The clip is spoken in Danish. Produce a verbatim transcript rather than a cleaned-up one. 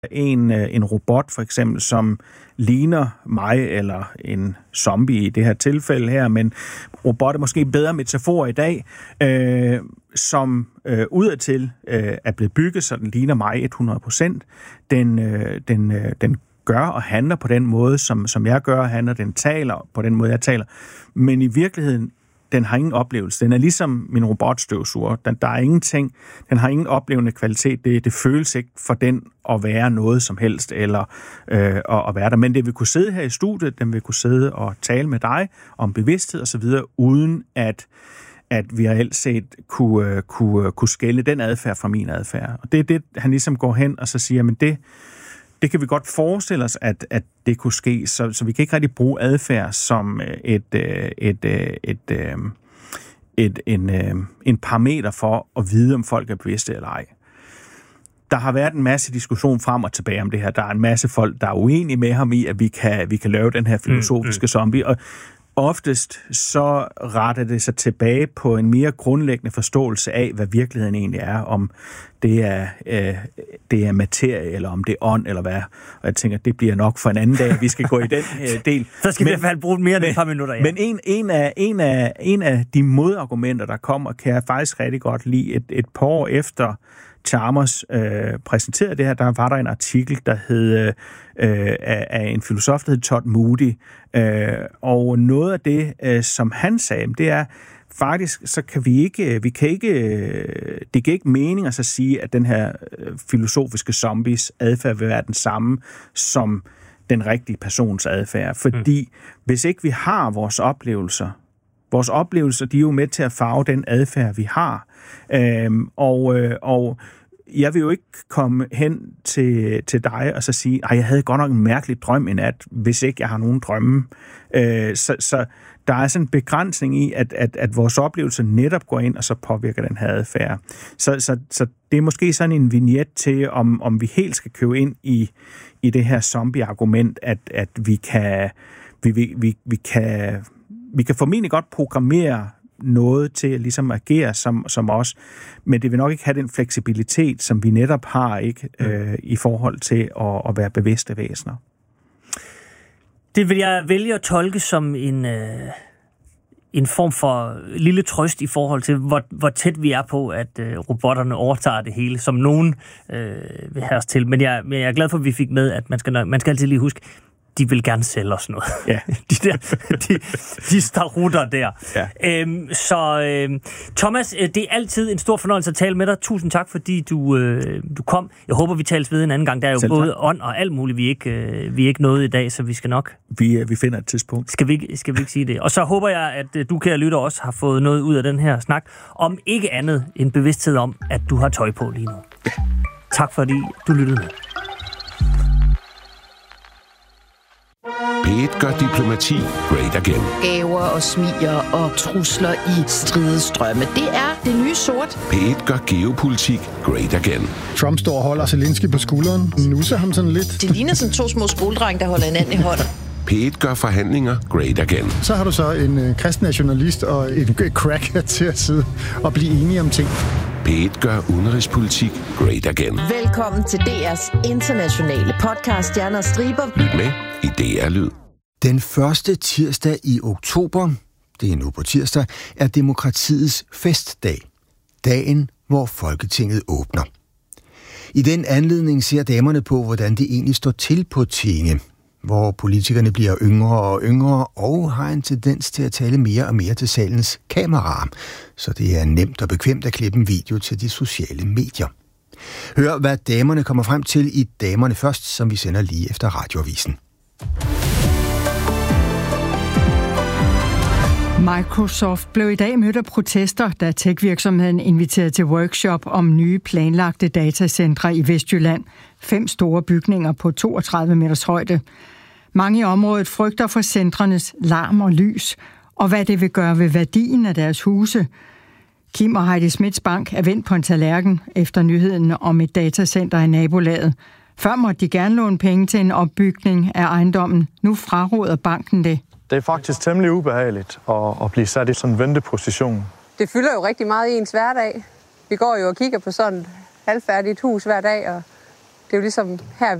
en, en robot for eksempel, som ligner mig eller en zombie i det her tilfælde her, men robot er måske en bedre metafor i dag, øh, som øh, udadtil øh, er blevet bygget, så den ligner mig hundrede procent. Den, øh, den, øh, den gør og handler på den måde, som, som jeg gør og handler. Den taler på den måde, jeg taler. Men i virkeligheden, den har ingen oplevelse. Den er ligesom min robotstøvsuger. Den, der er ingenting. Den har ingen oplevende kvalitet. Det, det føles ikke for den at være noget som helst, eller øh, at, at være der. Men det vil kunne sidde her i studiet, den vil kunne sidde og tale med dig om bevidsthed osv., uden at, at vi reelt set kunne, kunne, kunne skælde den adfærd fra min adfærd. Og det er det, han ligesom går hen og så siger, men det, det kan vi godt forestille os, at, at det kunne ske, så, så vi kan ikke rigtig bruge adfærd som et, et, et, et, et, et, en, en parameter for at vide, om folk er bevidste eller ej. Der har været en masse diskussion frem og tilbage om det her. Der er en masse folk, der er uenige med ham i, at vi kan, vi kan lave den her filosofiske zombie, og oftest så retter det sig tilbage på en mere grundlæggende forståelse af, hvad virkeligheden egentlig er, om det er, øh, det er materie, eller om det er ånd, eller hvad. Og jeg tænker, det bliver nok for en anden dag, at vi skal gå i den øh, del. Så skal men, vi i hvert fald bruge mere end et par minutter, ja. Men en, en, af, en, af, en af de modargumenter, der kommer, kan jeg faktisk rigtig godt lide. Et, et par år efter Chalmers øh, præsenterede det her, der var der en artikel, der hed øh, af, af en filosof, der hed Todd Moody. Øh, og noget af det, øh, som han sagde, det er, faktisk, så kan vi ikke, vi kan ikke, det giver ikke mening at så sige, at den her filosofiske zombies adfærd vil være den samme som den rigtige persons adfærd. Fordi mm. hvis ikke vi har vores oplevelser, vores oplevelser, de er jo med til at farve den adfærd, vi har. Øhm, og, øh, og jeg vil jo ikke komme hen til, til dig og så sige, at jeg havde godt nok en mærkelig drøm i nat, hvis ikke jeg har nogen drømme. Øh, så, så der er sådan en begrænsning i, at, at, at vores oplevelse netop går ind og så påvirker den her adfærd. Så, så, så det er måske sådan en vignet til, om, om vi helt skal købe ind i, i det her zombie-argument, at, at vi kan, vi, vi, vi, vi kan, vi kan formentlig godt programmere noget til at ligesom agere som, som os, men det vil nok ikke have den fleksibilitet, som vi netop har ikke øh, i forhold til at, at være bevidste væsener. Det vil jeg vælge at tolke som en, øh, en form for lille trøst i forhold til, hvor, hvor tæt vi er på, at øh, robotterne overtager det hele, som nogen øh, vil have os til. Men jeg, men jeg er glad for, at vi fik med, at man skal, man skal altid lige huske, de vil gerne sælge os noget. Ja. de der, de, de starutter der. Ja. Øhm, så øh, Thomas, det er altid en stor fornøjelse at tale med dig. Tusind tak, fordi du, øh, du kom. Jeg håber, vi tales ved en anden gang. Der er jo Selv både tak. ånd og alt muligt, vi ikke, øh, vi ikke nåede i dag, så vi skal nok... Vi, vi finder et tidspunkt. Skal vi, skal vi ikke sige det? Og så håber jeg, at du, kære lytter, også har fået noget ud af den her snak, om ikke andet end bevidsthed om, at du har tøj på lige nu. Ja. Tak fordi du lyttede med. P et gør diplomati great again. Gaver og smiger og trusler i stridestrømme. Det er det nye sort. P et gør geopolitik great again. Trump står og holder Zelensky på skulderen. Nusser ham sådan lidt. Det ligner sådan to små skoledrenge, der holder hinanden i hånden. P et gør forhandlinger great again. Så har du så en øh, kristen nationalist og en cracker til at sidde og blive enige om ting. P et gør udenrigspolitik great again. Velkommen til D R's internationale podcast Stjerner og Striber. Lyt med i D R Lyd. Den første tirsdag i oktober, det er nu på tirsdag, er demokratiets festdag. Dagen, hvor Folketinget åbner. I den anledning ser damerne på, hvordan det egentlig står til på tinge, hvor politikerne bliver yngre og yngre og har en tendens til at tale mere og mere til salens kameraer, så det er nemt og bekvemt at klippe en video til de sociale medier. Hør, hvad damerne kommer frem til i Damerne Først, som vi sender lige efter radioavisen. Microsoft blev i dag mødt af protester, da tech-virksomheden inviterede til workshop om nye planlagte datacentre i Vestjylland. Fem store bygninger på toogtredive meters højde. Mange i området frygter for centrenes larm og lys, og hvad det vil gøre ved værdien af deres huse. Kim og Heidi Smits Bank er vendt på en tallerken efter nyheden om et datacenter i nabolaget. Før måtte de gerne låne penge til en opbygning af ejendommen. Nu fraråder banken det. Det er faktisk temmelig ubehageligt at, at blive sat i sådan en venteposition. Det fylder jo rigtig meget i ens hverdag. Vi går jo og kigger på sådan et halvfærdigt hus hver dag, og Det er jo ligesom her,